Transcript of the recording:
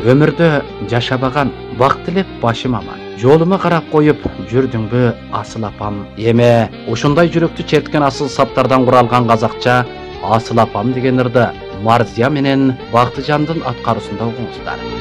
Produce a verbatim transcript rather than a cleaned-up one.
Өмірді жашабаған бақ тілеп башым аман. Жолыма қарап қойып жүрдің бі асыл апам. Еме, ошындай жүректі черткен асыл саптардан құралған қазақша асыл апам деген ырды Марзия менен Бақтыжандын атқарысында оқыңыздар.